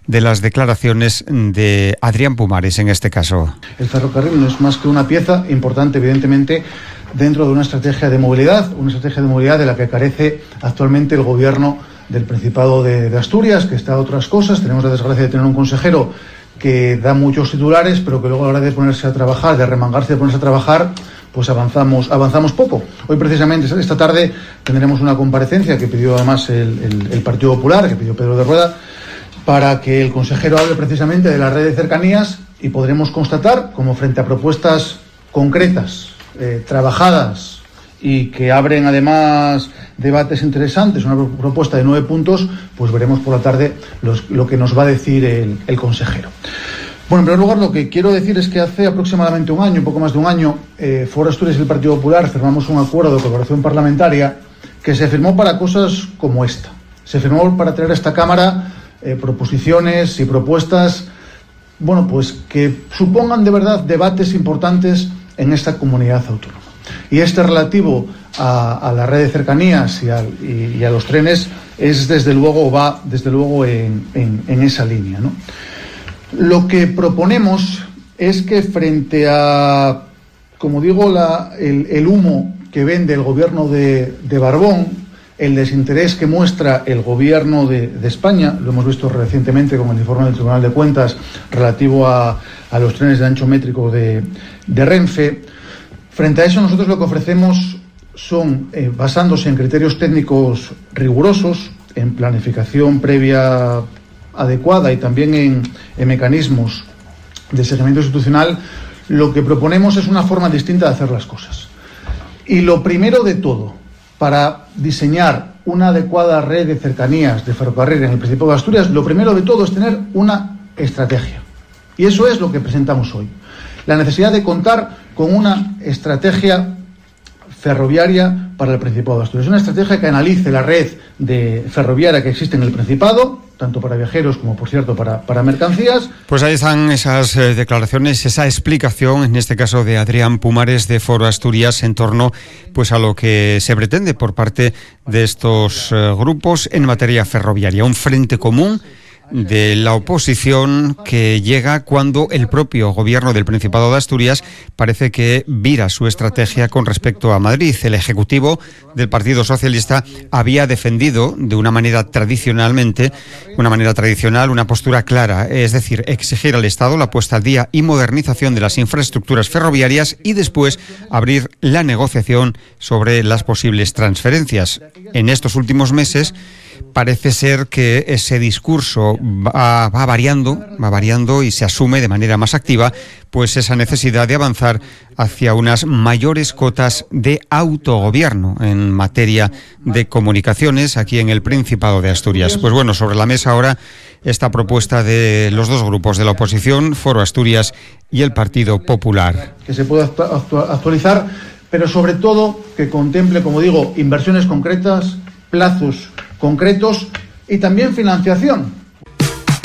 de las declaraciones de Adrián Pumares en este caso. El ferrocarril no es más que una pieza importante, evidentemente, dentro de una estrategia de movilidad de la que carece actualmente el gobierno del Principado de Asturias, que está a otras cosas. Tenemos la desgracia de tener un consejero que da muchos titulares, pero que luego a la hora de ponerse a trabajar, de remangarse, de ponerse a trabajar, pues avanzamos poco. Hoy precisamente, esta tarde, tendremos una comparecencia que pidió además el Partido Popular, que pidió Pedro de Rueda, para que el consejero hable precisamente de la red de cercanías, y podremos constatar como frente a propuestas concretas, trabajadas y que abren además debates interesantes, una propuesta de 9 puntos, pues veremos por la tarde lo que nos va a decir el consejero. Bueno, en primer lugar, lo que quiero decir es que hace aproximadamente un año, un poco más de un año, Foro Asturias y el Partido Popular firmamos un acuerdo de colaboración parlamentaria que se firmó para cosas como esta. Se firmó para traer a esta Cámara proposiciones y propuestas, bueno, pues que supongan de verdad debates importantes en esta comunidad autónoma. Y relativo a la red de cercanías y a los trenes va desde luego en esa línea, ¿no? Lo que proponemos es que frente a, como digo, el humo que vende el gobierno de Barbón, el desinterés que muestra el gobierno de España, lo hemos visto recientemente con el informe del Tribunal de Cuentas relativo a los trenes de ancho métrico de Renfe. Frente a eso, nosotros lo que ofrecemos son, basándose en criterios técnicos rigurosos, en planificación previa adecuada y también en mecanismos de seguimiento institucional, lo que proponemos es una forma distinta de hacer las cosas. Y lo primero de todo, para diseñar una adecuada red de cercanías de ferrocarril en el Principado de Asturias, lo primero de todo es tener una estrategia. Y eso es lo que presentamos hoy. La necesidad de contar con una estrategia ferroviaria para el Principado de Asturias. Una estrategia que analice la red ferroviaria que existe en el Principado, tanto para viajeros como, por cierto, para mercancías. Pues ahí están esas declaraciones, esa explicación, en este caso de Adrián Pumares de Foro Asturias, en torno pues a lo que se pretende por parte de estos grupos en materia ferroviaria. Un frente común de la oposición que llega cuando el propio gobierno del Principado de Asturias parece que vira su estrategia con respecto a Madrid. El Ejecutivo del Partido Socialista había defendido de una manera tradicional, una postura clara, es decir, exigir al Estado la puesta al día y modernización de las infraestructuras ferroviarias y después abrir la negociación sobre las posibles transferencias. En estos últimos meses parece ser que ese discurso va variando y se asume de manera más activa pues esa necesidad de avanzar hacia unas mayores cotas de autogobierno en materia de comunicaciones aquí en el Principado de Asturias. Pues bueno, sobre la mesa ahora esta propuesta de los dos grupos de la oposición, Foro Asturias y el Partido Popular. Que se pueda actualizar, pero sobre todo que contemple, como digo, inversiones concretas, plazos concretos y también financiación.